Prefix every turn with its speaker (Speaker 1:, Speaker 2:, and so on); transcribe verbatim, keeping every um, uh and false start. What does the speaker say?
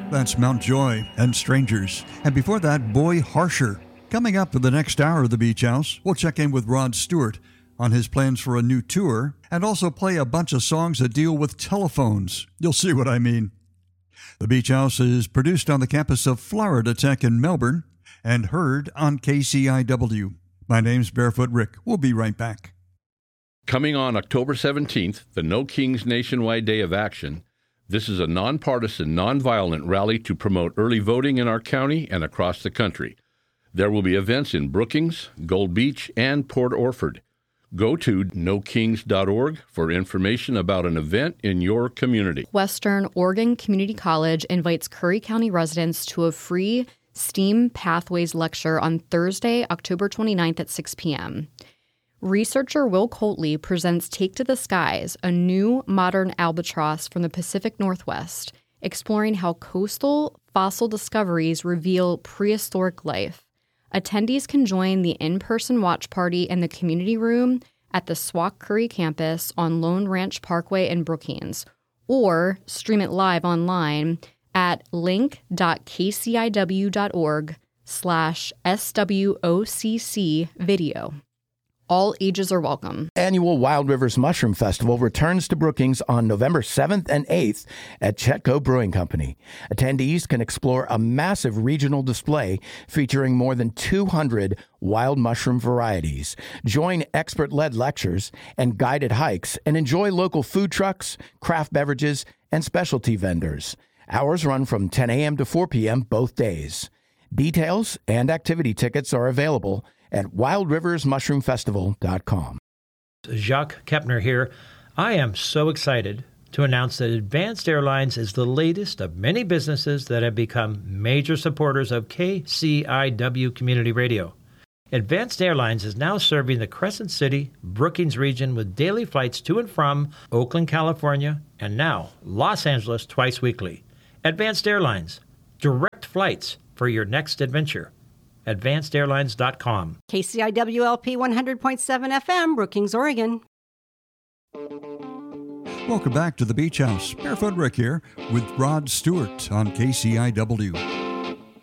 Speaker 1: That's Mount Joy and Strangers. And before that, Boy Harsher. Coming up in the next hour of the Beach House, we'll check in with Rod Stewart on his plans for a new tour and also play a bunch of songs that deal with telephones. You'll see what I mean. The Beach House is produced on the campus of Florida Tech in Melbourne and heard on K C I W. My name's Barefoot Rick. We'll be right back.
Speaker 2: Coming on October seventeenth, the No Kings Nationwide Day of Action. This is a nonpartisan, nonviolent rally to promote early voting in our county and across the country. There will be events in Brookings, Gold Beach, and Port Orford. Go to no kings dot org for information about an event in your community.
Speaker 3: Western Oregon Community College invites Curry County residents to a free STEAM Pathways lecture on Thursday, October twenty-ninth at six p.m. Researcher Will Coatley presents Take to the Skies, a new modern albatross from the Pacific Northwest, exploring how coastal fossil discoveries reveal prehistoric life. Attendees can join the in-person watch party in the community room at the Swauk Curry campus on Lone Ranch Parkway in Brookings, or stream it live online at link.kciw.org slash SWOCC video. All ages are welcome.
Speaker 4: Annual Wild Rivers Mushroom Festival returns to Brookings on November seventh and eighth at Chetco Brewing Company. Attendees can explore a massive regional display featuring more than two hundred wild mushroom varieties, join expert-led lectures and guided hikes, and enjoy local food trucks, craft beverages, and specialty vendors. Hours run from ten a.m. to four p.m. both days. Details and activity tickets are available at wild rivers mushroom festival dot com.
Speaker 5: Jacques Kepner here. I am so excited to announce that Advanced Airlines is the latest of many businesses that have become major supporters of K C I W Community Radio. Advanced Airlines is now serving the Crescent City, Brookings region with daily flights to and from Oakland, California, and now Los Angeles twice weekly. Advanced Airlines, direct flights for your next adventure. advanced airlines dot com.
Speaker 6: K C I W L P one hundred point seven F M, Brookings, Oregon.
Speaker 1: Welcome back to the Beach House. Barefoot Rick here with Rod Stewart on K C I W.